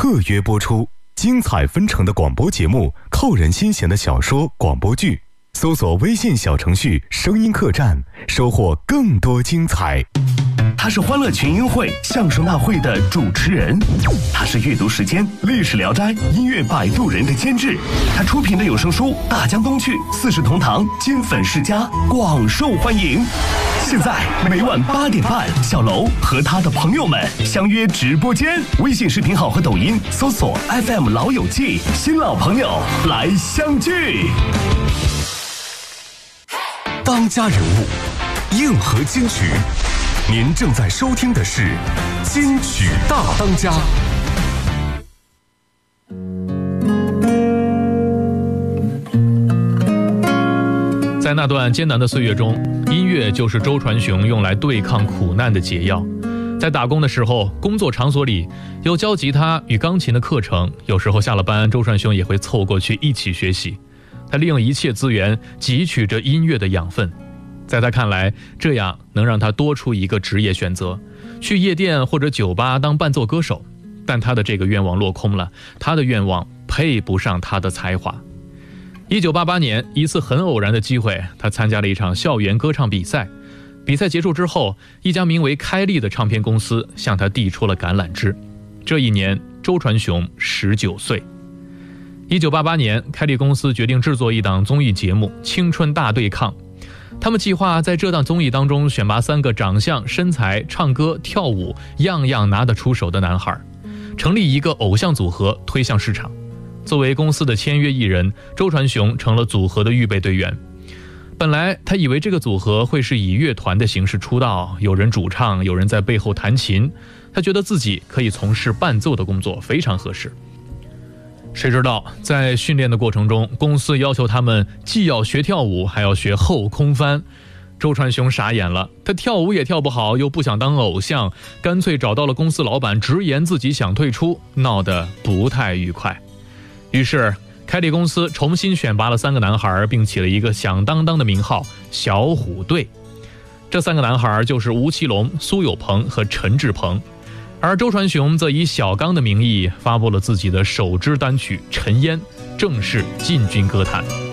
特约播出，精彩纷呈的广播节目，扣人心弦的小说、广播剧。搜索微信小程序“声音客栈”，收获更多精彩。 他是欢乐群英会相声大会的主持人，他是阅读时间历史聊斋音乐摆渡人的监制，他出品的有声书《大江东去》四世同堂金粉世家广受欢迎。现在每晚8点半，小楼和他的朋友们相约直播间，微信视频号和抖音搜索 FM 老友记，新老朋友来相聚。 当家人物，硬核金曲，您正在收听的是金曲大当家。 在那段艰难的岁月中，音乐就是周传雄用来对抗苦难的解药。在打工的时候，工作场所里有教吉他与钢琴的课程，有时候下了班，周传雄也会凑过去一起学习。他利用一切资源汲取着音乐的养分，在他看来，这样能让他多出一个职业选择，去夜店或者酒吧当伴奏歌手。但他的这个愿望落空了，他的愿望配不上他的才华。1988年，一次很偶然的机会，他参加了一场校园歌唱比赛。比赛结束之后，一家名为开利的唱片公司向他递出了橄榄枝。这一年，周传雄19岁。1988年，开利公司决定制作一档综艺节目《青春大对抗》。他们计划在这档综艺当中选拔3个长相、身材、唱歌、跳舞样样拿得出手的男孩，成立一个偶像组合推向市场。作为公司的签约艺人，周传雄成了组合的预备队员。本来他以为这个组合会是以乐团的形式出道，有人主唱，有人在背后弹琴，他觉得自己可以从事伴奏的工作，非常合适。谁知道在训练的过程中，公司要求他们既要学跳舞，还要学后空翻。周传雄傻眼了，他跳舞也跳不好，又不想当偶像，干脆找到了公司老板，直言自己想退出，闹得不太愉快。于是开利公司重新选拔了3个男孩，并起了一个响当当的名号“小虎队”。这3个男孩就是吴奇隆、苏有朋和陈志朋。而周传雄则以小刚的名义发布了自己的首支单曲《尘烟》，正式进军歌坛。